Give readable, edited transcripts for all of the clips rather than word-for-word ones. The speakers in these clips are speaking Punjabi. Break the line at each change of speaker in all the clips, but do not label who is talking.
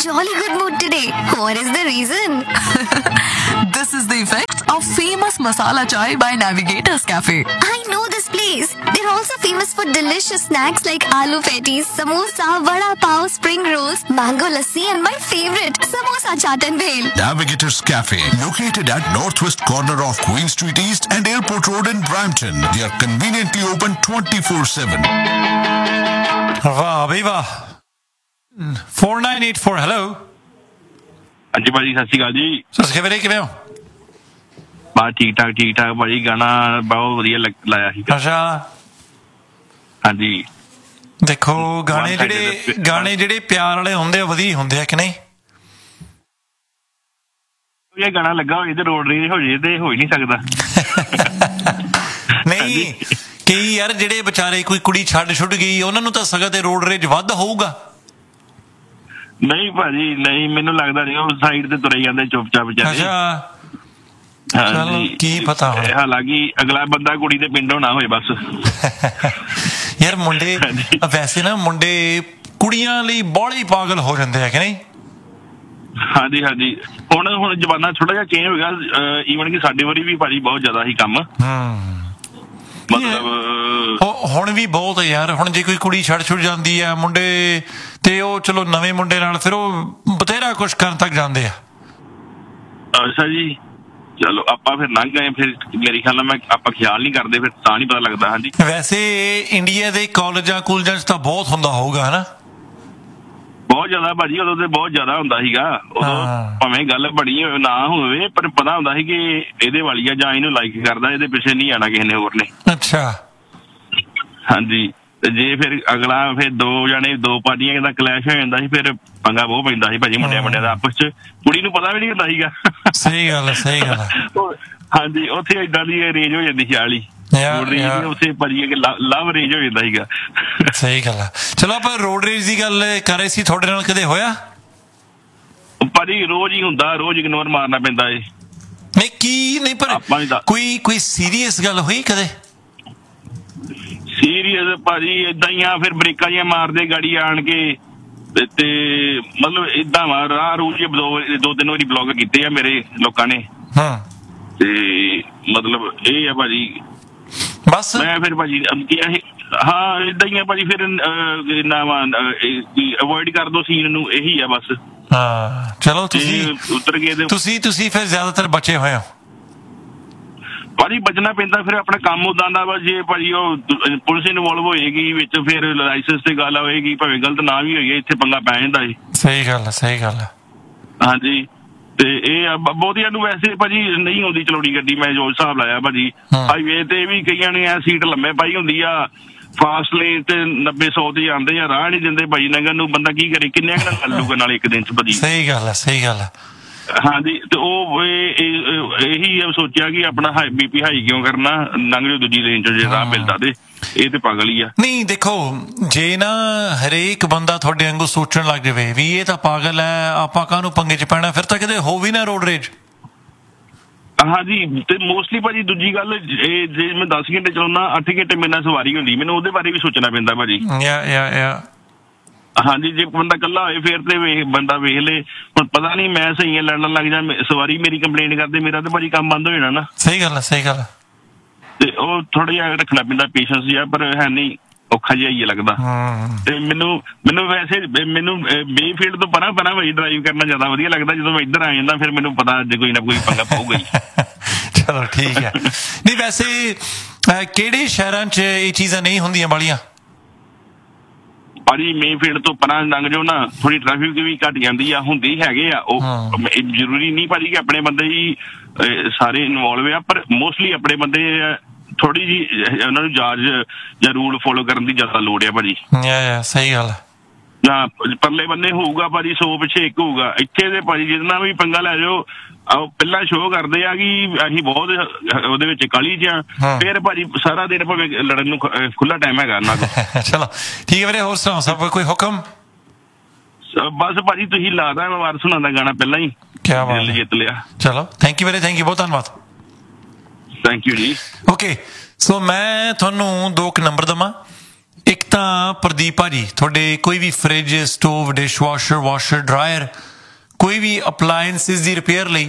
jolly good mood today. What is the reason?
This is the effect of famous masala chai by Navigators Cafe.
I know this place. They're also famous for delicious snacks like aloo patties, samosa, vada pav, spring rolls, mango lassi, and my favorite, samosa chaat and bhel.
Navigators Cafe, located at northwest corner of Queen Street East and Airport Road in Brampton. They are conveniently open 24/7.
ਵਾਹ ਬਈ ਵਾਹ 4984 ਹੈਲੋ
ਹਾਂਜੀ ਭਾਜੀ ਸਤਿ ਸ਼੍ਰੀ ਅਕਾਲ ਜੀ।
ਸਤਿ ਸ਼੍ਰੀ ਅਕਾਲ ਵੀਰੇ, ਕਿਵੇਂ ਹੋ?
ਬਸ ਠੀਕ ਠਾਕ ਭਾਜੀ। ਗਾਣਾ ਬਹੁਤ ਵਧੀਆ ਲਾਇਆ ਸੀ।
ਅੱਛਾ
ਹਾਂਜੀ
ਦੇਖੋ ਗਾਣੇ ਜਿਹੜੇ ਪਿਆਰ ਵਾਲੇ ਹੁੰਦੇ ਆ ਵਧੀਆ ਹੁੰਦੇ ਆ ਕਿ ਨਹੀਂ?
ਇਹ ਗਾਣਾ ਲੱਗਾ ਹੋਏ ਤੇ ਰੋਡ ਰੇਜ ਹੋ ਜੇ ਤੇ ਹੋ ਹੀ ਨਹੀਂ ਸਕਦਾ।
ਨਹੀਂ ਕਈ ਯਾਰ ਜਿਹੜੇ ਵਿਚਾਰੇ ਕੋਈ ਕੁੜੀ ਛੁੱਟ ਗਈ ਉਹਨਾਂ ਨੂੰ ਤਾਂ ਸਗਾ ਤੇ ਰੋਡ ਰੇਜ ਵੱਧ ਹੋਊਗਾ।
ਨਹੀਂ ਭਾਜੀ ਨਹੀਂ, ਮੈਨੂੰ ਲੱਗਦਾ ਨਹੀਂ, ਉਹ ਸਾਈਡ ਤੇ ਤੁਰੇ ਜਾਂਦੇ ਚੁੱਪ-ਚਾਪ ਵਿਚਾਰੇ।
ਚਲੋ ਕੀ ਪਤਾ ਹੁਣ,
ਹਾਲਾਂਕਿ ਅਗਲਾ ਬੰਦਾ ਕੁੜੀ ਦੇ ਪਿੰਡੋਂ ਨਾ ਹੋਏ ਬਸ।
ਯਾਰ ਮੁੰਡੇ ਵੈਸੇ ਨਾ ਮੁੰਡੇ ਕੁੜੀਆਂ ਲਈ ਬਾਹਲੇ ਪਾਗਲ ਹੋ ਜਾਂਦੇ ਆ ਕਿ ਨਹੀਂ?
ਹਾਂਜੀ ਹਾਂਜੀ ਹੁਣ ਜ਼ਮਾਨਾ ਥੋੜਾ ਜਿਹਾ ਚੇਂਜ ਹੋ ਗਿਆ। ਈਵਨ ਕਿ ਸਾਡੇ ਵਾਰੀ ਵੀ ਭਾਜੀ ਬਹੁਤ ਜ਼ਿਆਦਾ ਸੀ ਕੰਮ। ਮਤਲਬ
ਹੁਣ ਵੀ ਬਹੁਤ ਯਾਰ, ਹੁਣ ਜੇ ਕੋਈ ਕੁੜੀ ਛੱਡ ਜਾਂਦੀ ਆ ਮੁੰਡੇ ਤੇ ਉਹ ਚਲੋ ਨਵੇਂ ਮੁੰਡੇ ਨਾਲ ਫਿਰ ਉਹ ਬਥੇਰਾ ਕੁਛ ਕਰਨ ਤੱਕ ਜਾਂਦੇ ਆ।
ਅੱਛਾ ਜੀ, ਚਲੋ ਆਪਾਂ ਫਿਰ ਲੰਘ ਗਏ। ਫਿਰ ਮੇਰੇ ਖਿਆਲ ਨਾਲ ਆਪਾਂ ਖਿਆਲ ਨਹੀਂ ਕਰਦੇ, ਫਿਰ ਤਾਂ ਨਹੀਂ ਪਤਾ ਲੱਗਦਾ। ਹਾਂਜੀ
ਵੈਸੇ ਇੰਡੀਆ ਦੇ ਕਾਲਜਾਂ ਚ ਤਾਂ ਬਹੁਤ ਹੁੰਦਾ ਹੋਊਗਾ ਹਨਾ?
ਬਹੁਤ ਜ਼ਿਆਦਾ ਭਾਜੀ, ਉਦੋਂ ਤੇ ਬਹੁਤ ਜ਼ਿਆਦਾ ਹੁੰਦਾ ਸੀਗਾ। ਉਦੋਂ ਭਾਵੇਂ ਗੱਲ ਬਣੀ ਹੋਵੇ ਨਾ ਹੋਵੇ, ਪਰ ਪਤਾ ਹੁੰਦਾ ਸੀ ਕਿ ਇਹਦੇ ਵਾਲੀ ਆ ਜਾਂ ਇਹਨੂੰ ਲਾਈਕ ਕਰਦਾ, ਇਹਦੇ ਪਿੱਛੇ ਨਹੀਂ ਆਣਾ ਕਿਸੇ ਨੇ ਹੋਰ ਨੇ।
ਅੱਛਾ
ਹਾਂਜੀ, ਤੇ ਜੇ ਫਿਰ ਅਗਲਾ ਫਿਰ ਦੋ ਪਾਰਟੀਆਂ ਦਾ ਕਲੈਸ਼ ਹੋ ਜਾਂਦਾ ਸੀ, ਫਿਰ ਪੰਗਾ ਬਹੁਤ ਪੈਂਦਾ ਸੀ ਭਾਜੀ ਮੁੰਡਿਆਂ ਦਾ ਆਪਸ ਚ। ਕੁੜੀ ਨੂੰ ਪਤਾ ਵੀ ਨਹੀਂ ਹੁੰਦਾ ਸੀਗਾ।
ਸਹੀ ਗੱਲ ਹੈ।
ਹਾਂਜੀ ਉੱਥੇ ਏਦਾਂ ਦੀ ਰੇਂਜ ਹੋ ਜਾਂਦੀ ਸੀ ਆਲੀ ਉੱਥੇ ਭਾਜੀ ਲਵ ਰੇਂਜ ਹੋ ਜਾਂਦਾ ਸੀਗਾ।
ਸਹੀ ਗੱਲ ਆ। ਚਲੋ ਆਪਾਂ ਰੋਡ ਰੇਜ ਦੀ ਗੱਲ ਕਰ ਰਹੇ ਸੀ, ਤੁਹਾਡੇ ਨਾਲ ਕਦੇ ਹੋਇਆ?
ਭਾਜੀ ਰੋਜ਼ ਹੀ ਹੁੰਦਾ, ਰੋਜ਼ ਇਗਨੋਰ ਮਾਰਨਾ ਪੈਂਦਾ ਏ।
ਨਹੀਂ ਕੀ ਨਹੀਂ, ਪਰ ਕੋਈ ਸੀਰੀਅਸ ਗੱਲ ਹੋਈ ਕਦੇ?
ਸੀਰੀਅਸ ਭਾਜੀ ਏਦਾਂ ਹੀ ਆ, ਫਿਰ ਬ੍ਰੇਕਾਂ ਜਿਹੀਆਂ ਮਾਰਦੇ ਗਾੜੀ ਆਣ ਕੇ ਤੇ ਮਤਲਬ ਏਦਾਂ ਵਾ ਰਾਹ ਰੂਜ ਦੋ ਤਿੰਨ ਵਾਰੀ ਬਲੌਕ ਕੀਤੇ ਆ ਮੇਰੇ ਲੋਕਾਂ ਨੇ। ਤੇ ਮਤਲਬ ਇਹ ਆ ਭਾਜੀ
ਬਸ
ਮੈਂ ਫਿਰ ਭਾਜੀ ਹਾਂ ਏਦਾਂ ਹੀ ਆ ਭਾਜੀ। ਫਿਰ ਅਵੋਇਡ ਕਰ ਦੋ ਸੀਨ ਨੂੰ, ਇਹੀ ਆ ਬਸ।
ਹਾਂ ਚਲੋ ਤੁਸੀਂ
ਉਤਰ ਗਏ
ਤੁਸੀਂ ਫਿਰ ਜ਼ਿਆਦਾਤਰ ਬਚੇ ਹੋਏ ਹੋ
ਭਾਜੀ। ਬਚਣਾ ਪੈਂਦਾ, ਫਿਰ ਆਪਣਾ ਕੰਮ ਉਦਾਂ ਦਾ ਵਾ। ਜੇ ਭਾਜੀ ਉਹ ਪੁਲਿਸ ਇਨਵੋਲਵ ਹੋਏਗੀ ਵਿੱਚ, ਫਿਰ ਲਾਇਸੈਂਸ ਤੇ ਗੱਲ ਹੋਏਗੀ, ਭਾਵੇਂ ਗਲਤ ਨਾ ਵੀ ਹੋਈਏ, ਇੱਥੇ ਪੰਗਾ ਪੈ ਜਾਂਦਾ ਜੀ।
ਸਹੀ ਗੱਲ ਹੈ।
ਹਾਂਜੀ ਤੇ ਇਹ ਬਹੁਤਿਆਂ ਨੂੰ ਵੈਸੇ ਭਾਜੀ ਨਹੀਂ ਆਉਂਦੀ ਚਲਾਉਣੀ ਗੱਡੀ। ਮੈਂ ਜੋ ਹਿਸਾਬ ਲਾਇਆ ਭਾਜੀ, ਹਾਈਵੇ ਤੇ ਵੀ ਕਈਆਂ ਨੇ ਸੀਟ ਲੰਮੇ ਪਾਈ ਹੁੰਦੀ ਆ, ਫਾਸਟ ਲੇਨ ਤੇ 90-100 ਤੇ ਜਾਂਦੇ ਆ, ਰਾਹ ਨਹੀਂ ਦਿੰਦੇ ਭਾਜੀ ਲੰਘਣ ਨੂੰ। ਬੰਦਾ ਕੀ ਕਰੇ, ਕਿੰਨੇ ਕਰ ਲੂਗਾ ਨਾਲ ਇੱਕ ਦਿਨ ਚ ਭਾਜੀ।
ਸਹੀ ਗੱਲ ਹੈ।
ਹਾਂਜੀ ਤੇ ਉਹ ਇਹੀ ਸੋਚਿਆ ਕਿ ਆਪਣਾ BP ਹਾਈ ਕਿਉਂ ਕਰਨਾ, ਲੰਘ ਜਾਓ ਦੂਜੀ ਲੇਨ ਚ ਜੇ ਰਾਹ ਮਿਲਦਾ। ਤੇ ਇਹ ਤੇ ਪਾਗਲ ਹੀ ਆ।
ਨਹੀਂ ਦੇਖੋ, ਜੇ ਨਾ ਹਰੇਕ ਬੰਦਾ ਤੁਹਾਡੇ ਵਾਂਗੂ ਸੋਚਣ ਲੱਗ ਜਾਵੇ ਵੀ ਇਹ ਤਾਂ ਪਾਗਲ ਹੈ, ਆਪਾਂ ਕਾਹਨੂੰ ਪੰਗੇ ਚ ਪੈਣਾ, ਫਿਰ ਤਾਂ ਕਿਤੇ ਹੋ ਵੀ ਨਾ ਰੋਡ ਰੇਜ।
ਹਾਂਜੀ ਤੇ ਮੋਸਟਲੀ ਭਾਜੀ ਦੂਜੀ ਗੱਲ, ਜੇ ਮੈਂ 10 ਘੰਟੇ ਚਲਾਉਣਾ, 8 ਘੰਟੇ ਮੇਰੇ ਨਾਲ ਸਵਾਰੀ ਹੁੰਦੀ, ਮੈਨੂੰ ਉਹਦੇ ਬਾਰੇ ਵੀ ਸੋਚਣਾ ਪੈਂਦਾ ਭਾਜੀ। ਹਾਂਜੀ ਜੇ ਬੰਦਾ ਇਕੱਲਾ ਹੋਏ ਫਿਰ ਤੇ ਬੰਦਾ ਵੇਖ ਲੇ। ਹੁਣ ਪਤਾ ਨਹੀਂ ਮੈਂ ਸਹੀ ਲੜਨ ਲੱਗ ਜਾ, ਸਵਾਰੀ ਮੇਰੀ ਕੰਪਲੇਂਟ ਕਰਦੇ, ਮੇਰਾ ਤੇ ਭਾਜੀ ਕੰਮ ਬੰਦ ਹੋ ਜਾਣਾ ਨਾ। ਸਹੀ ਗੱਲ ਤੇ ਉਹ ਥੋੜਾ ਜਿਹਾ ਰੱਖਣਾ ਪੈਂਦਾ ਪੇਸ਼ੈਂਸ ਜਿਹਾ, ਪਰ ਹੈ ਨਹੀਂ, ਔਖਾ ਜਿਹਾ ਹੀ ਲੱਗਦਾ। ਤੇ ਮੈਨੂੰ ਵੈਸੇ ਬੇਫੀਲਡ ਤੋਂ ਪਰਾਂ ਭਾਈ ਡਰਾਈਵ ਕਰਨਾ ਜ਼ਿਆਦਾ ਵਧੀਆ ਲੱਗਦਾ। ਜਦੋਂ ਮੈਂ ਇੱਧਰ ਆ ਜਾਂਦਾ ਫਿਰ ਮੈਨੂੰ ਪਤਾ ਅੱਜ ਕੋਈ ਨਾ ਕੋਈ ਪੰਗਾ ਪਊਗਾ ਹੀ।
ਚਲੋ ਠੀਕ ਹੈ। ਨਹੀਂ ਵੈਸੇ ਕਿਹੜੇ ਸ਼ਹਿਰਾਂ 'ਚ ਇਹ ਚੀਜ਼ਾਂ ਨਹੀਂ ਹੁੰਦੀਆਂ ਵਾਲੀਆਂ?
ਭਾਜੀ ਮੇਨਫੀਲਡ ਤੋਂ ਪਰਾਂ ਲੰਘ ਜਾਓ ਨਾ, ਥੋੜੀ ਟ੍ਰੈਫਿਕ ਵੀ ਘੱਟ ਜਾਂਦੀ ਆ। ਹੁੰਦੀ ਹੈਗੇ ਆ ਉਹ, ਜ਼ਰੂਰੀ ਨਹੀਂ ਭਾਜੀ ਕਿ ਆਪਣੇ ਬੰਦੇ ਹੀ ਸਾਰੇ ਇਨਵੋਲਵ ਆ, ਪਰ ਮੋਸਟਲੀ ਆਪਣੇ ਬੰਦੇ ਥੋੜੀ ਜਿਹੀ ਉਹਨਾਂ ਨੂੰ ਜਾਜ ਜਾਂ ਰੂਲ ਫੋਲੋ ਕਰਨ ਦੀ ਜ਼ਿਆਦਾ ਲੋੜ ਆ ਭਾਜੀ।
ਸਹੀ ਗੱਲ
ਨਾ, ਪਰਲੇ ਬੰਨੇ ਹੋਊਗਾ ਭਾਜੀ 100 ਪਿੱਛੇ ਇੱਕ ਹੋਊਗਾ। ਇੱਥੇ ਦੇ ਭਾਜੀ ਜਿਹਦੇ ਨਾਲ ਵੀ ਪੰਗਾ ਲੈ ਜਾਓ, ਪਹਿਲਾਂ ਸ਼ੋਅ ਕਰਦੇ ਆ ਕਿ ਅਸੀਂ ਬਹੁਤ ਉਹਦੇ ਵਿੱਚ ਕਾਹਲੀ ਚ ਆ, ਫਿਰ ਭਾਜੀ ਸਾਰਾ ਦਿਨ ਭਾਵੇਂ ਲੜਨ ਨੂੰ ਖੁੱਲਾ ਟਾਈਮ ਹੈਗਾ ਉਹਨਾਂ ਕੋਲ।
ਚਲੋ ਠੀਕ ਹੈ ਵੀਰੇ, ਹੋਰ ਸੁਣਾਓ ਸਭ ਕੋਈ ਹੁਕਮ?
ਬਸ ਭਾਜੀ ਤੁਸੀਂ ਲਾਦਾ, ਮੈਂ ਵਾਰ ਸੁਣਾਉਂਦਾ ਗਾਣਾ ਪਹਿਲਾਂ ਹੀ, ਦਿਲ ਜਿੱਤ ਲਿਆ।
ਚਲੋ ਥੈਂਕ ਯੂ ਵੀਰੇ, ਥੈਂਕ ਯੂ, ਬਹੁਤ ਧੰਨਵਾਦ।
ਥੈਂਕ ਯੂ ਜੀ।
ਓਕੇ ਸੋ ਮੈਂ ਤੁਹਾਨੂੰ 2 ਨੰਬਰ ਦੇਵਾਂ, ਇੱਕ ਤਾਂ ਪ੍ਰਦੀਪ ਭਾਜੀ ਤੁਹਾਡੇ ਕੋਈ ਵੀ fridge, stove, dishwasher, washer, dryer, ਕੋਈ ਵੀ ਅਪਲਾਇੰਸਿਸ ਦੀ ਰਿਪੇਅਰ ਲਈ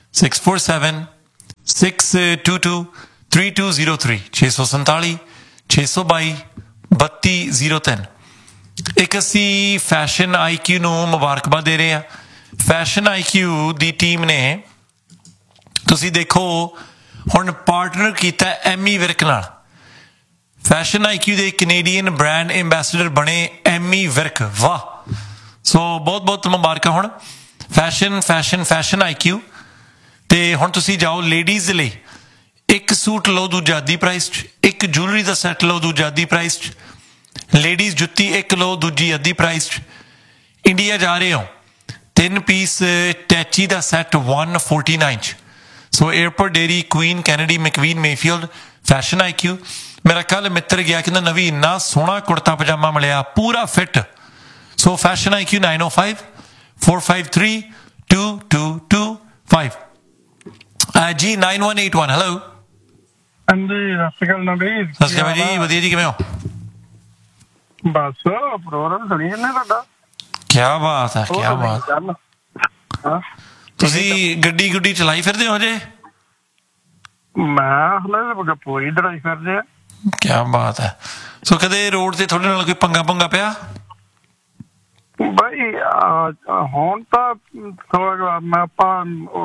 647-622-3203 647 622 3203। ਇੱਕ ਅਸੀਂ ਫੈਸ਼ਨ IQ ਨੂੰ ਮੁਬਾਰਕਬਾਦ ਦੇ ਰਹੇ ਹਾਂ। ਫੈਸ਼ਨ IQ ਦੀ ਟੀਮ ਨੇ ਤੁਸੀਂ ਦੇਖੋ ਹੁਣ ਪਾਰਟਨਰ ਕੀਤਾ ਐਮੀ ਵਿਰਕ ਨਾਲ। ਫੈਸ਼ਨ IQ ਦੇ ਕੈਨੇਡੀਅਨ ਬ੍ਰਾਂਡ ਐਂਬੈਸਡਰ ਬਣੇ ਐਮੀ ਵਿਰਕ। ਵਾਹ! ਸੋ ਬਹੁਤ ਬਹੁਤ ਮੁਬਾਰਕਾਂ। ਹੁਣ ਫੈਸ਼ਨ IQ ਤੇ ਹੁਣ ਤੁਸੀਂ ਜਾਓ ਲੇਡੀਜ਼ ਲਈ ਇੱਕ ਸੂਟ ਲਓ ਦੂਜਾ ਅੱਧੀ ਪ੍ਰਾਈਸ 'ਚ, ਇੱਕ ਜੁਐਲਰੀ ਦਾ ਸੈੱਟ ਲਓ ਦੂਜਾ ਅੱਧੀ ਪ੍ਰਾਈਸ 'ਚ, ਲੇਡੀਜ਼ ਜੁੱਤੀ ਇੱਕ ਲਓ ਦੂਜੀ ਅੱਧੀ ਪ੍ਰਾਈਸ 'ਚ। ਇੰਡੀਆ ਜਾ ਰਹੇ ਹੋ 3 ਪੀਸ ਟੈਚੀ ਦਾ ਸੈੱਟ 149 'ਚ। ਸੋ airport dairy, Queen Kennedy, ਮੈਕਵੀਨ, Mayfield, fashion IQ। ਮੇਰਾ ਕੱਲ ਮਿੱਤਰ ਗਿਆ ਕਹਿੰਦਾ ਨਵੀਂ ਇੰਨਾ ਸੋਹਣਾ ਕੁੜਤਾ ਪਜਾਮਾ ਮਿਲਿਆ ਪੂਰਾ ਫਿੱਟ। ਸੋ ਫੈਸ਼ਨ IQ 905-453-2225 ਜੀ 9181। ਹੈਲੋ
ਹਾਂਜੀ, ਸਤਿ ਸ਼੍ਰੀ ਅਕਾਲ ਨਵੀਰ।
ਸਤਿ ਸ਼੍ਰੀ ਅਕਾਲ ਜੀ, ਵਧੀਆ ਜੀ, ਕਿਵੇਂ ਹੋ?
ਬਸ ਪ੍ਰੋਗਰਾਮ ਸੁਣੀ ਜੰਨੇ ਤੁਹਾਡਾ।
ਕੀ ਬਾਤ ਹੈ, ਕੀ ਬਾਤ। ਤੁਸੀਂ ਗੱਡੀ ਚਲਾਈ ਫਿਰਦੇ ਹੋ ਜੇ?
ਮੈਂ ਹਲੇ ਪੂਰੀ ਦੜਾਈ ਫਿਰਦੇ ਆ।
ਕੀ ਬਾਤ ਹੈ। ਸੋ ਕਦੇ ਰੋਡ ਤੇ ਤੁਹਾਡੇ ਨਾਲ ਕੋਈ ਪੰਗਾ ਪਿਆ?
ਬਈ ਹੁਣ ਤਾਂ ਆਪਾਂ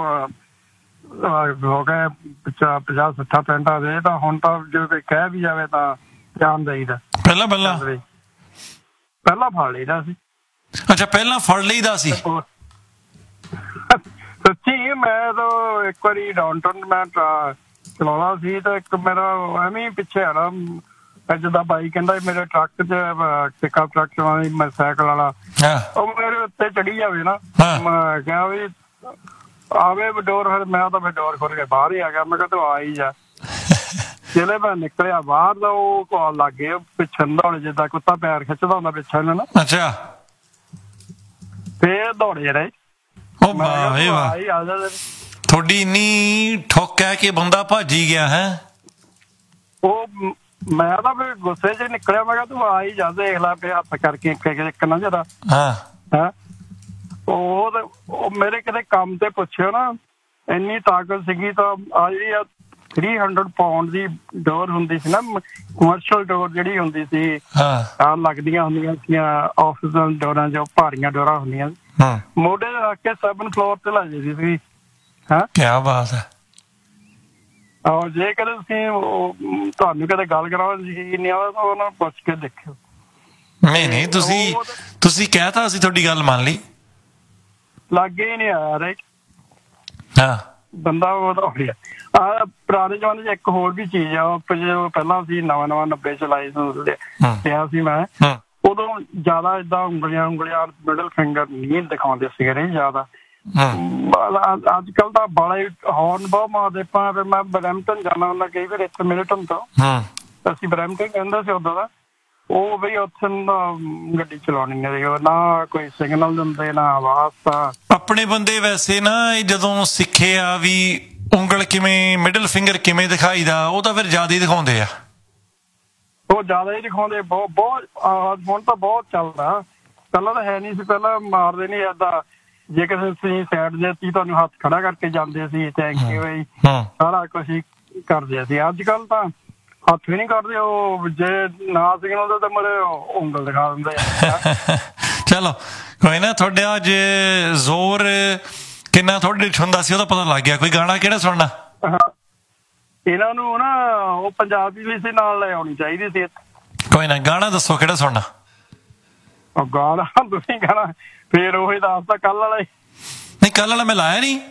ਹੋ ਗਏ 50-60 ਪਿੰਡਾਂ ਦੇ, ਤਾਂ ਹੁਣ ਤਾਂ ਜੇ ਕੋਈ ਕਹਿ ਵੀ ਜਾਵੇ ਤਾਂ ਜਾਣ ਦੇਈਦਾ। ਪਹਿਲਾਂ ਫੜ ਲਈਦਾ ਸੀ।
ਅੱਛਾ, ਪਹਿਲਾਂ ਫੜ ਲਈਦਾ ਸੀ।
ਸੱਚੀ ਮੈਂ ਤਾਂ ਇੱਕ ਵਾਰੀ ਡਾਊਨਟਾਊਨ ਮੈਂ ਚਲਾਉਣਾ ਸੀ ਤਾਂ ਇੱਕ ਮੇਰਾ ਐਵੇਂ ਪਿੱਛੇ ਆ ਨਾ ਜਿੱਦਾਂ ਬਾਈ ਕਹਿੰਦਾ ਮੇਰੇ ਟਰੱਕ 'ਚ ਪਿਕਅਪ ਟਰੱਕ ਚਲਾਉਣਾ ਮੈਂ ਸਾਈਕਲ ਵਾਲਾ, ਉਹ ਮੇਰੇ ਉੱਤੇ ਚੜੀ ਜਾਵੇ ਨਾ, ਮੈਂ ਕਿਹਾ ਵੀ ਆਵੇ ਡੋਰ, ਮੈਂ ਤਾਂ ਡੋਰ ਖੋਲ ਕੇ ਬਾਹਰ ਹੀ ਆ ਗਿਆ। ਮੈਂ ਕਿਹਾ ਤੂੰ ਆ ਹੀ ਜਾ। ਜਿਹੜੇ ਮੈਂ ਨਿਕਲਿਆ ਬਾਹਰ ਦਾ ਉਹ ਕਾਲ ਲੱਗ ਗਏ ਪਿੱਛੇ ਦੌੜੇ, ਜਿੱਦਾਂ ਕੁੱਤਾ ਪੈਰ ਖਿੱਚਦਾ ਹੁੰਦਾ ਪਿੱਛੇ ਨੂੰ ਨਾ। ਅੱਛਾ, ਫੇਰ ਦੌੜੇ ਰਹੇ।
ਤੁਹਾਡੀ ਇੰਨੀ ਠੋਕ ਹੈ ਕਿ ਬੰਦਾ ਭੱਜ ਹੀ ਗਿਆ ਹੈ।
ਉਹ ਮੈਂ ਤਾਂ ਫਿਰ ਗੁੱਸੇ 'ਚ ਨਿਕਲਿਆ। ਮੈਂ ਕਿਹਾ ਤੂੰ ਆ ਹੀ ਜਾ, ਦੇਖ ਲੈ ਪਿਆ ਹੱਥ ਕਰਕੇ ਇੱਕ ਨਾ ਜਰਾ। ਉਹ ਮੇਰੇ ਕਿਤੇ ਕੰਮ ਤੇ ਪੁੱਛਿਓ ਨਾ, ਇੰਨੀ ਤਾਕਤ ਸੀਗੀ। ਤਾਂ ਆ ਜਿਹੜੀ 300 ਪਾਉਂਡ ਦੀ ਡੋਰ ਹੁੰਦੀ ਸੀ ਨਾ, ਕਮਰਸ਼ੀਅਲ ਡੋਰ ਜਿਹੜੀ ਹੁੰਦੀ ਸੀ, ਲੱਗਦੀਆਂ ਹੁੰਦੀਆਂ ਸੀਗੀਆਂ ਆਫਿਸ ਡੋਰਾਂ, ਜੋ ਭਾਰੀਆਂ ਡੋਰਾਂ ਹੁੰਦੀਆਂ, ਮੋਢੇ ਤੇ ਰੱਖ ਕੇ 7th ਫਲੋਰ ਤੇ ਲੈ ਜਾਂਦੀ ਸੀ।
ਕਿਆ ਬਾਤ ਹੈ।
ਜੇ ਕਦੇ ਤੁਸੀਂ ਤੁਹਾਨੂੰ ਕਦੇ ਗੱਲ ਕਰਾਉਣ ਯਕੀਨ ਨਹੀਂ ਆਉਂਦਾ ਤਾਂ ਉਹਨਾਂ ਨੂੰ ਪੁੱਛ ਕੇ ਦੇਖਿਓ।
ਨਹੀਂ ਤੁਸੀਂ ਕਹਿਤਾ, ਅਸੀਂ ਤੁਹਾਡੀ ਗੱਲ ਮੰਨ ਲਈ।
ਲਾਗੇ ਹੀ ਨਹੀਂ ਆਇਆ ਰਾਈਟ ਬੰਦਾ। ਉਹ ਤਾਂ ਪੁਰਾਣੇ ਜ਼ਮਾਨੇ 'ਚ ਇੱਕ ਹੋਰ ਵੀ ਚੀਜ਼ ਆ, ਪਹਿਲਾਂ ਅਸੀਂ ਨਵਾਂ 90 ਚ ਲਾਇਸੈਂਸ ਲਿਆ ਸੀ ਮੈਂ, ਉਦੋਂ ਜ਼ਿਆਦਾ ਏਦਾਂ ਉਂਗਲੀਆਂ ਮਿਡਲ ਫਿੰਗਰ ਨਹੀਂ ਦਿਖਾਉਂਦੇ ਸੀਗੇ ਜ਼ਿਆਦਾ। ਅੱਜ ਕੱਲ ਤਾਂ ਬੜੇ ਹੌਰਨ ਬਹੁਤ ਮਾਰਦੇ ਪਾ। ਮੈਂ ਬਰੈਂਪਟਨ ਜਾਣਾ ਹੁੰਦਾ ਕਈ ਵਾਰ, ਇੱਥੇ ਮਿਲਟਨ ਤੋਂ ਅਸੀਂ ਬਰੈਂਪਟਨ ਕਹਿੰਦੇ ਸੀ ਉਦੋਂ ਦਾ। ਉਹ ਬਈ ਉੱਥੇ ਗੱਡੀ ਚਲਾਉਣੀ ਹੈ ਨਾ, ਕੋਈ ਸਿਗਨਲ ਦਿੰਦੇ ਨਾ ਆਵਾਜ਼। ਤਾਂ
ਆਪਣੇ ਬੰਦੇ ਵੈਸੇ ਨਾ ਜਦੋਂ ਸਿੱਖੇ ਆ ਵੀ ਉਂਗਲ ਕਿਵੇਂ, ਮਿਡਲ ਫਿੰਗਰ ਕਿਵੇਂ ਦਿਖਾਈਦਾ, ਉਹ ਤਾਂ ਫਿਰ ਜ਼ਿਆਦਾ ਹੀ ਦਿਖਾਉਂਦੇ ਆ।
ਉਹ ਜ਼ਿਆਦਾ ਹੀ ਦਿਖਾਉਂਦੇ ਬਹੁਤ। ਹੁਣ ਤਾਂ ਬਹੁਤ ਚੱਲਦਾ, ਪਹਿਲਾਂ ਤਾਂ ਹੈ ਨਹੀਂ ਸੀ। ਪਹਿਲਾਂ ਮਾਰਦੇ ਨੀ ਏਦਾਂ, ਜੇ ਕਿਸੇ ਤੁਸੀਂ ਸਾਈਡ ਦੇ ਤੁਹਾਨੂੰ ਹੱਥ ਖੜਾ ਕਰਕੇ ਜਾਂਦੇ ਸੀ, ਥੈਂਕ ਯੂ ਬਈ, ਸਾਰਾ ਕੁਛ ਹੀ ਕਰਦੇ ਸੀ। ਅੱਜ ਕੱਲ ਤਾਂ ਹੱਥ ਵੀ ਨਹੀਂ ਕਰਦੇ, ਉਹ ਜੇ ਨਾ ਸਿਗਨਲ ਤਾਂ ਮੇਰੇ ਉਂਗਲ ਦਿਖਾ ਦਿੰਦੇ ਆ।
ਚਲੋ ਕੋਈ ਨਾ, ਤੁਹਾਡੇ ਅੱਜ ਜ਼ੋਰ ਕਿੰਨਾ ਤੁਹਾਡੇ ਹੁੰਦਾ ਸੀ ਉਹਦਾ ਪਤਾ ਲੱਗ ਗਿਆ। ਕੋਈ ਗਾਣਾ ਕਿਹੜਾ ਸੁਣਨਾ?
ਇਹਨਾਂ ਨੂੰ ਨਾ ਉਹ ਪੰਜਾਬੀ ਵੀ ਸੀ ਨਾਲ ਲੈ ਆਉਣੀ ਚਾਹੀਦੀ ਸੀ।
ਕੋਈ ਨਾ, ਗਾਣਾ ਦੱਸੋ ਕਿਹੜਾ ਸੁਣਨਾ?
ਉਹ ਗਾਣਾ ਤੁਸੀਂ ਗਾਣਾ ਫੇਰ ਉਹੀ ਦੱਸਦਾ ਕੱਲ ਵਾਲਾ ਹੀ।
ਨਹੀਂ, ਕੱਲ ਵਾਲਾ ਮੈਂ ਲਾਇਆ ਨਹੀਂ।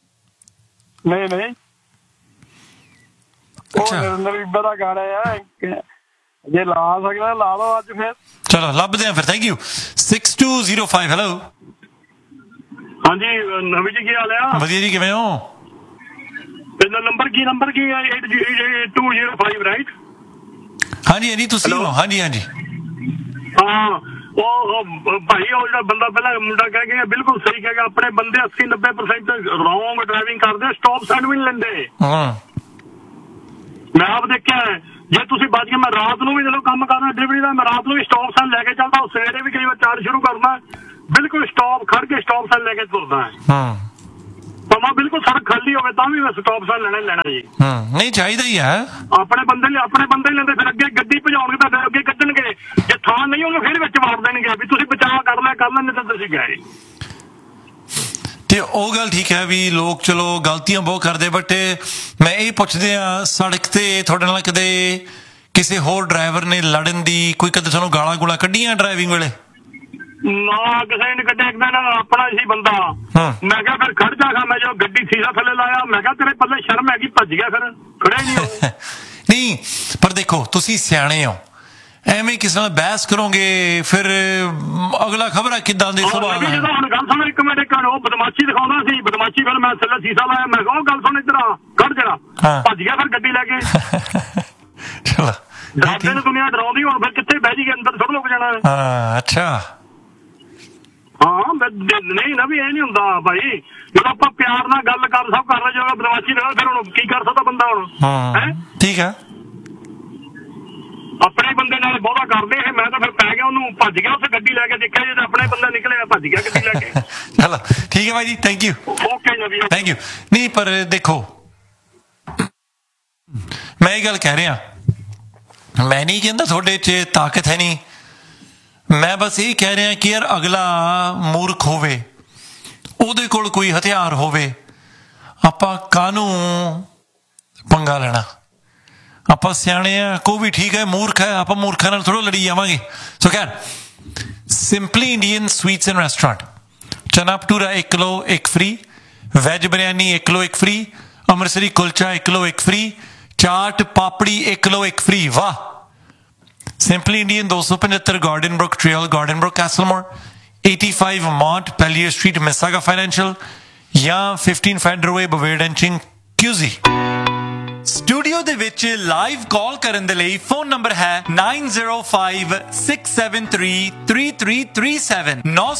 ਉਹ ਨਰਿੰਦਰ ਦਾ ਗਾਣਾ ਆ, ਜੇ ਲਾ ਸਕਦਾ ਲਾ ਲਓ ਅੱਜ। ਫਿਰ
ਚਲੋ ਲੱਭਦੇ ਆ ਫਿਰ। Thank you. 6205। ਹੈਲੋ
ਹਾਂਜੀ ਨਵੀਂ ਜੀ, ਕੀ ਹਾਲ ਆ?
ਵਧੀਆ ਜੀ, ਕਿਵੇਂ ਹੋ?
ਇਹਦਾ ਨੰਬਰ ਕੀ ਹੈ? 8205 ਰਾਈਟ?
ਹਾਂਜੀ ਤੁਸੀਂ ਹੋ? ਹਾਂਜੀ
ਹਾਂ। ਉਹ ਭਾਈ ਉਹ ਜਿਹੜਾ ਬੰਦਾ ਪਹਿਲਾਂ ਮੁੰਡਾ ਕਹਿ ਗਿਆ ਬਿਲਕੁਲ ਸਹੀ ਕਹਿ ਗਿਆ। ਆਪਣੇ ਬੰਦੇ 80-90% ਰੌਂਗ ਡਰਾਈਵਿੰਗ ਕਰਦੇ, ਸਟਾਪ ਸਾਈਨ ਵੀ ਨਹੀਂ ਲੈਂਦੇ। ਮੈਂ ਆਪ ਦੇਖਿਆ
ਜੇ ਤੁਸੀਂ ਬਚ ਗਏ, ਮੈਂ ਰਾਤ ਨੂੰ ਵੀ ਜਦੋਂ ਕੰਮ ਕਰਨਾ ਡਿਲੀਵਰੀ ਦਾ, ਮੈਂ ਰਾਤ ਨੂੰ ਵੀ ਸਟਾਪ ਸਾਈਨ ਲੈ ਕੇ ਚੱਲਦਾ, ਸਵੇਰੇ ਵੀ ਕਈ ਵਾਰ ਚਾਰਜ ਸ਼ੁਰੂ ਕਰਦਾ, ਬਿਲਕੁਲ ਸਟਾਪ ਖੜ ਕੇ ਸਟਾਪ ਸਾਈਨ ਲੈ ਕੇ ਤੁਰਦਾ ਹੈ। ਭਾਵੇਂ ਬਿਲਕੁਲ ਸੜਕ ਖਾਲੀ ਹੋਵੇ ਤਾਂ ਵੀ ਮੈਂ ਸਟਾਪ ਸਾਈਨ ਲੈਣਾ ਜੀ।
ਨਹੀਂ ਚਾਹੀਦਾ ਹੀ ਹੈ। ਆਪਣੇ ਬੰਦੇ
ਲੈਂਦੇ, ਫਿਰ ਅੱਗੇ ਗੱਡੀ ਭਜਾਉਣਗੇ ਤਾਂ ਫਿਰ ਅੱਗੇ ਕੱਢਣਗੇ, ਜੇ ਥਾਂ ਨਹੀਂ ਹੋਵੇ ਫਿਰ ਵਿੱਚ ਵਾਰ ਦੇਣਗੇ ਵੀ ਤੁਸੀਂ ਬਚਾਅ ਕਰ ਲੈਂਦੇ ਤਾਂ ਤੁਸੀਂ ਗਏ।
ਤੇ ਉਹ ਗੱਲ ਠੀਕ ਹੈ ਵੀ ਲੋਕ ਚਲੋ ਗਲਤੀਆਂ ਬਹੁਤ ਕਰਦੇ, ਬਟ ਮੈਂ ਇਹ ਪੁੱਛਦੇ ਆ, ਸੜਕ ਤੇ ਤੁਹਾਡੇ ਨਾਲ ਕਦੇ ਕਿਸੇ ਹੋਰ ਡਰਾਈਵਰ ਨੇ ਲੜਨ ਦੀ ਕੋਈ ਕਦੇ ਤੁਹਾਨੂੰ ਗਾਲਾਂ ਗੂਲਾਂ ਕੱਢੀਆਂ ਡਰਾਈਵਿੰਗ ਵੇਲੇ?
ਨਾ, ਕਿਸੇ ਨੇ ਕੱਢਿਆ। ਇੱਕ ਦਿਨ ਆਪਣਾ ਸੀ ਬੰਦਾ, ਮੈਂ ਕਿਹਾ ਫਿਰ ਖੜ ਜਾਗਾ, ਮੈਂ ਜੋ ਗੱਡੀ ਸੀਸਾ ਥੱਲੇ ਲਾਇਆ, ਮੈਂ ਕਿਹਾ ਤੇਰੇ ਪੱਲੇ ਸ਼ਰਮ ਹੈਗੀ, ਭੱਜ ਗਿਆ, ਫਿਰ ਖੜਿਆ ਹੀ ਨਹੀਂ।
ਨਹੀਂ, ਪਰ ਦੇਖੋ ਤੁਸੀਂ ਸਿਆਣੇ ਹੋ, ਐਵੇਂ ਕਿਸੇ ਨਾਲ ਬਹਿਸ ਕਰੋਗੇ ਫਿਰ ਅਗਲਾ ਖਬਰ ਹੈ ਕਿੱਦਾਂ ਦੇ ਸੁਭਾਅ ਦਾ।
ਜਦੋਂ ਹੁਣ ਗੱਲ ਸੁਣ, ਇੱਕ ਮਿੰਟ, ਉਹ ਬਦਮਾਸ਼ੀ ਦਿਖਾਉਂਦਾ ਸੀ, ਬਦਮਾਸ਼ੀ, ਫਿਰ ਮੈਂ ਥੱਲੇ ਸੀਸਾ ਲਾਇਆ, ਮੈਂ ਕਿਹਾ ਉਹ ਗੱਲ ਸੁਣ ਇੱਧਰ ਆ, ਖੜ ਜਿਹੜਾ, ਭੱਜ ਗਿਆ ਫਿਰ ਗੱਡੀ ਲੈ ਕੇ।
ਚਲੋ
ਡਰਦੇ ਨੂੰ ਦੁਨੀਆ ਡਰਾਉਂਦੀ, ਹੁਣ ਫਿਰ ਕਿੱਥੇ ਬਹਿ ਜੀ ਅੰਦਰ ਥੋੜਾ ਲੁਕ ਜਾਣਾ।
ਅੱਛਾ,
ਹਾਂ ਨਹੀਂ ਨਾ, ਵੀ ਇਹ ਨਹੀਂ ਹੁੰਦਾ ਭਾਈ, ਜਦੋਂ ਆਪਾਂ ਪਿਆਰ ਨਾਲ ਗੱਲ ਸਭ ਕਰ ਰਹੇ, ਜਦੋਂ ਬਦਮਾਸ਼ੀ ਨਾਲ ਫਿਰ ਹੁਣ ਕੀ ਕਰ ਸਕਦਾ ਬੰਦਾ ਹੁਣ।
ਠੀਕ ਹੈ,
ਆਪਣੇ ਬੰਦੇ ਨਾਲ ਬਹੁਤਾ ਕਰਦੇ ਇਹ, ਮੈਂ ਤਾਂ ਫਿਰ ਪੈ ਗਿਆ ਉਹਨੂੰ, ਭੱਜ ਗਿਆ, ਉੱਥੇ ਗੱਡੀ ਲੈ ਕੇ ਦੇਖਿਆ ਜੇ ਆਪਣੇ ਬੰਦਾ ਨਿਕਲਿਆ, ਭੱਜ ਗਿਆ ਗੱਡੀ ਲੈ ਕੇ।
ਚਲੋ ਠੀਕ ਹੈ ਭਾਈ ਜੀ, ਥੈਂਕ ਯੂ।
ਓਕੇ ਜੀ,
ਥੈਂਕ ਯੂ। ਨਹੀਂ ਪਰ ਦੇਖੋ, ਮੈਂ ਇਹ ਗੱਲ ਕਹਿ ਰਿਹਾ, ਮੈਂ ਨਹੀਂ ਕਹਿੰਦਾ ਤੁਹਾਡੇ 'ਚ ਤਾਕਤ ਹੈ ਨਹੀਂ, ਮੈਂ ਬਸ ਇਹ ਕਹਿ ਰਿਹਾ ਕਿ ਯਾਰ ਅਗਲਾ ਮੂਰਖ ਹੋਵੇ, ਉਹਦੇ ਕੋਲ ਕੋਈ ਹਥਿਆਰ ਹੋਵੇ, ਆਪਾਂ ਕਾਹਨੂੰ ਪੰਗਾ ਲੈਣਾ? ਆਪਾਂ ਸਿਆਣੇ ਆ, ਕੋਈ ਵੀ ਠੀਕ ਹੈ, ਮੂਰਖ ਹੈ, ਆਪਾਂ ਮੂਰਖਾਂ ਨਾਲ ਥੋੜ੍ਹਾ ਲੜੀ ਜਾਵਾਂਗੇ। ਸੋ ਖੈਰ, simply Indian sweets and restaurant, ਚਨਾ bhatura 1 kilo 1 free, veg biryani 1 kilo 1 free, Amritsari kulcha 1 kilo 1 free, chaat papdi 1 kilo 1 free. ਵਾਹ! Simply Indian 275 garden Brook trail, garden Brook, ਕੈਸਲਮੋਰ, 85 ਮੌਂਟ ਪੈਲੀਅਰ street, ਮਿਸਾਗਾ financial, ਜਾਂ 15 ਫੈਡਰਵੇ, ਬਵੇਡ ਐਂਡ ਚਿੰਗ, ਕਿਊਜ਼ੀ। ਸਟੂਡੀਓ ਦੇ ਵਿੱਚ ਲਾਈਵ ਕਾਲ ਕਰਨ ਦੇ ਲਈ ਫੋਨ ਨੰਬਰ ਹੈ 9056733337,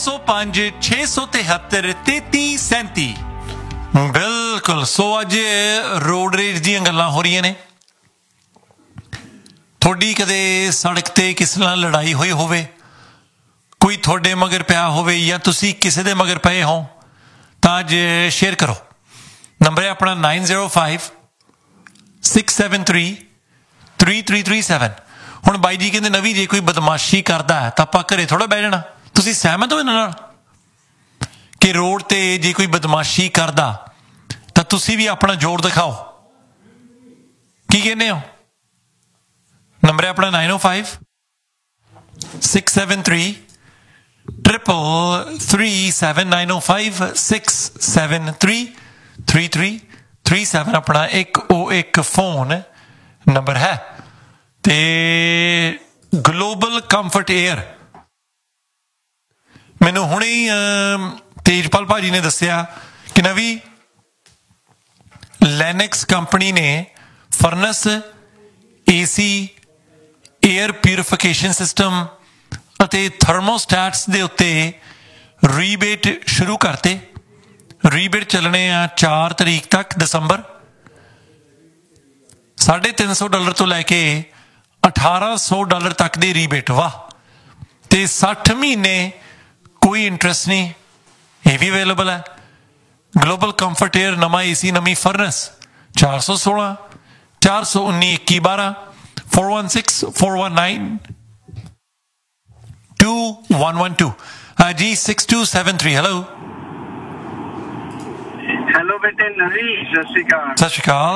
9056733337। ਬਿਲਕੁਲ। ਸੋ ਅੱਜ ਰੋਡ ਰੇਜ ਦੀਆਂ ਗੱਲਾਂ ਹੋ ਰਹੀਆਂ ਨੇ। ਤੁਹਾਡੀ ਕਦੇ ਸੜਕ ਤੇ ਕਿਸੇ ਨਾਲ ਲੜਾਈ ਹੋਈ ਹੋਵੇ, ਕੋਈ ਤੁਹਾਡੇ ਮਗਰ ਪਿਆ ਹੋਵੇ, ਜਾਂ ਤੁਸੀਂ ਕਿਸੇ ਦੇ ਮਗਰ ਪਏ ਹੋ, ਤਾਂ ਅੱਜ ਸ਼ੇਅਰ ਕਰੋ। ਨੰਬਰ ਹੈ ਆਪਣਾ 9056733337। ਹੁਣ ਬਾਈ ਜੀ ਕਹਿੰਦੇ ਨਵੀਂ ਜੇ ਕੋਈ ਬਦਮਾਸ਼ੀ ਕਰਦਾ ਹੈ ਤਾਂ ਆਪਾਂ ਘਰੇ ਥੋੜਾ ਬਹਿ ਜਾਣਾ। ਤੁਸੀਂ ਸਹਿਮਤ ਹੋ ਇਹਨਾਂ ਨਾਲ ਕਿ ਰੋਡ ਤੇ ਜੇ ਕੋਈ ਬਦਮਾਸ਼ੀ ਕਰਦਾ ਤਾਂ ਤੁਸੀਂ ਵੀ ਆਪਣਾ ਜ਼ੋਰ ਦਿਖਾਓ? ਕੀ ਕਹਿੰਦੇ ਹੋ? ਨੰਬਰ ਹੈ ਆਪਣਾ 9056733337, 9056733337 ਆਪਣਾ 101 ਫੋਨ ਨੰਬਰ ਹੈ। ਤੇ ਗਲੋਬਲ ਕੰਫਰਟ 에ਅਰ, ਮੈਨੂੰ ਹੁਣੇ ਹੀ ਤੇਜਪਾਲ ਭਾਜੀ ਨੇ ਦੱਸਿਆ ਕਿ ਨਵੀਂ ਲੈਨਿਕਸ ਕੰਪਨੀ ਨੇ ਫਰਨਸ, AC, 에ਅਰ ਪਿਊਰੀਫਿਕੇਸ਼ਨ ਸਿਸਟਮ ਅਤੇ ਥਰਮੋਸਟੈਟਸ ਦੇ ਉੱਤੇ ਰੀਬੇਟ ਸ਼ੁਰੂ ਕਰਤੇ। ਰੀਬੇਟ ਚੱਲਣੇ ਆ 4 ਤਰੀਕ ਤੱਕ ਦਸੰਬਰ। $350 ਤੋਂ ਲੈ ਕੇ $1,800 ਤੱਕ ਦੀ ਰੀਬੇਟ। ਵਾਹ! ਤੇ 60 ਮਹੀਨੇ ਕੋਈ ਇੰਟਰਸਟ ਨਹੀਂ, ਇਹ ਵੀ ਅਵੇਲੇਬਲ ਹੈ। ਗਲੋਬਲ ਕੰਫਰਟ 에ਅਰ, ਨਵਾਂ AC, ਨਵੀਂ ਫਰਨਸ, 416 419 2112, 416-419-2112 ਜੀ। 6273।
ਹੈਲੋ ਬੇਟੇ ਨਵੀ, ਸਤਿ ਸ਼੍ਰੀ ਅਕਾਲ।
ਸਤਿ ਸ਼੍ਰੀ ਅਕਾਲ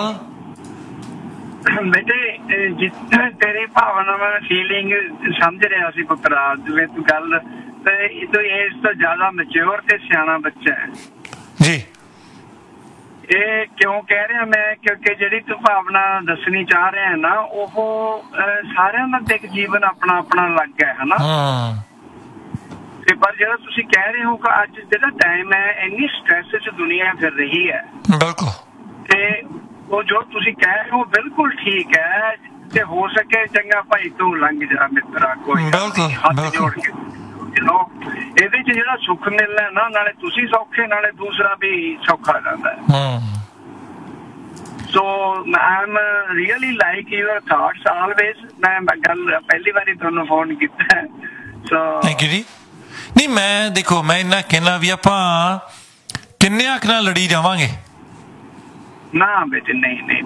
ਬੇਟੇ, ਜਿੱਥੇ ਤੇਰੀ ਭਾਵਨਾ ਮੈਂ ਫੀਲਿੰਗ ਸਮਝ ਰਿਹਾ ਸੀ ਪੁੱਤਰਾ, ਜਿਵੇਂ ਤੂੰ ਗੱਲ ਤੇ ਤੂੰ ਇਸ ਤੋਂ ਜ਼ਿਆਦਾ ਮੈਚਿਓਰ ਤੇ ਸਿਆਣਾ ਬੱਚਾ ਹੈ
ਜੀ।
ਇਹ ਕਿਉਂ ਕਹਿ ਰਿਹਾ ਮੈਂ, ਕਿਉਂਕਿ ਜਿਹੜੀ ਤੂੰ ਭਾਵਨਾ ਦੱਸਣੀ ਚਾਹ ਰਿਹਾ ਨਾ, ਉਹ ਸਾਰਿਆਂ ਦਾ ਇੱਕ ਜੀਵਨ ਆਪਣਾ ਆਪਣਾ ਅਲੱਗ ਹੈ, ਹਨਾ। ਤੇ ਪਰ ਜਿਹੜਾ ਤੁਸੀਂ ਕਹਿ ਰਹੇ ਹੋ ਕਿ ਅੱਜ ਜਿਹੜਾ ਟਾਈਮ ਹੈ, ਇੰਨੀ ਸਟ੍ਰੈਸ 'ਚ ਦੁਨੀਆ ਫਿਰ ਰਹੀ ਹੈ,
ਬਿਲਕੁਲ,
ਤੇ ਉਹ ਜੋ ਤੁਸੀਂ ਕਹਿ ਰਹੇ ਹੋ ਬਿਲਕੁਲ ਠੀਕ ਹੈ। ਤੇ ਹੋ ਸਕੇ ਚੰਗਾ ਭਾਈ ਤੂੰ ਲੰਘ ਜਾ ਮਿੱਤਰਾ, ਕੋਈ ਹੱਥ ਜੋੜ ਕੇ। ਇਹਦੇ 'ਚ ਜਿਹੜਾ ਸੁੱਖ ਮਿਲਣਾ ਨਾ, ਨਾਲੇ ਤੁਸੀਂ ਸੌਖੇ, ਨਾਲੇ ਦੂਸਰਾ ਵੀ ਸੌਖਾ ਜਾਂਦਾ ਹੈ। So I'm really like your thoughts always. ਮੈਂ ਗੱਲ ਪਹਿਲੀ ਵਾਰੀ ਤੁਹਾਨੂੰ ਫੋਨ ਕੀਤਾ so
ਥੈਂਕ ਯੂ ਜੀ। ਨਹੀਂ ਮੈਂ ਦੇਖੋ ਮੈਂ ਇੰਨਾ ਕਹਿਣਾ ਵੀ ਆਪਾਂ ਕਿੰਨੇ ਅੱਖ ਨਾਲ ਲੜੀ ਜਾਵਾਂਗੇ
ਨਾ ਬੇਟੇ ਨਹੀਂ